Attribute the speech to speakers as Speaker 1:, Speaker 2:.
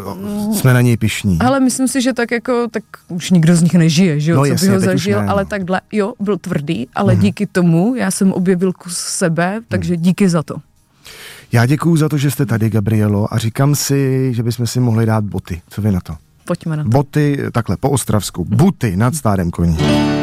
Speaker 1: jsme na něj pyšní.
Speaker 2: Ale myslím si, že tak už nikdo z nich nežije, že jo,
Speaker 1: No,
Speaker 2: co
Speaker 1: jasně,
Speaker 2: by ho
Speaker 1: teď už
Speaker 2: zažil,
Speaker 1: ne, no.
Speaker 2: ale takhle, jo, byl tvrdý, ale díky tomu já jsem objevil kus sebe, takže díky za to.
Speaker 1: Já děkuju za to, že jste tady, Gabrielo, a říkám si, že bychom si mohli dát boty. Co vy na to?
Speaker 2: Pojďme na to.
Speaker 1: Boty, takhle po ostravsku, buty nad stádem koní.